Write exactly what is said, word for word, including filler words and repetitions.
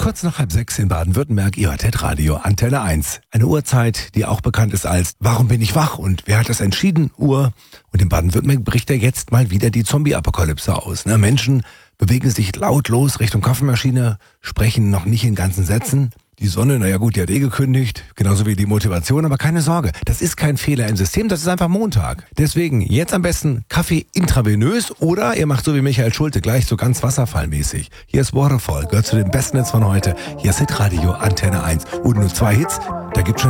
Kurz nach halb sechs in Baden-Württemberg, I H Z Radio, Antenne eins. Eine Uhrzeit, die auch bekannt ist als Warum bin ich wach und wer hat das entschieden? Uhr. Und in Baden-Württemberg bricht ja jetzt mal wieder die Zombie-Apokalypse aus. Ne? Menschen bewegen sich lautlos Richtung Kaffeemaschine, sprechen noch nicht in ganzen Sätzen. Die Sonne, naja gut, die hat eh gekündigt, genauso wie die Motivation, aber keine Sorge, das ist kein Fehler im System, das ist einfach Montag. Deswegen jetzt am besten Kaffee intravenös oder ihr macht so wie Michael Schulte, gleich so ganz wasserfallmäßig. Hier ist Waterfall, gehört zu den besten Hits von heute. Hier ist Hitradio Antenne eins. Und nur zwei Hits, da gibt's schon